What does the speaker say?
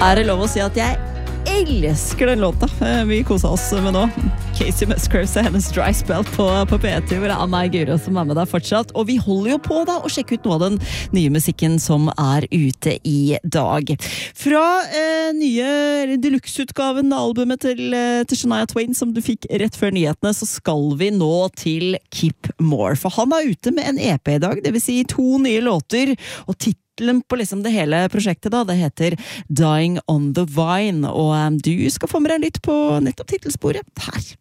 Det lov å si at jeg elsker den låta vi koset oss med nå. Casey Musgraves og hennes Dry Spell på P3, hvor Anna Guro som med deg fortsatt. Og vi holder jo på da å sjekke ut noe av den nye musikken som ute i dag. Fra nye deluxe-utgaven av albumet til Shania Twain som du fikk rett før nyhetene, så skal vi nå til Kip Moore. For han ute med en EP i dag, det vil si 2 nye låter, og tittelen på liksom det hele prosjektet da, det heter Dying on the Vine, og du skal få med deg litt på nettopp titelsporet her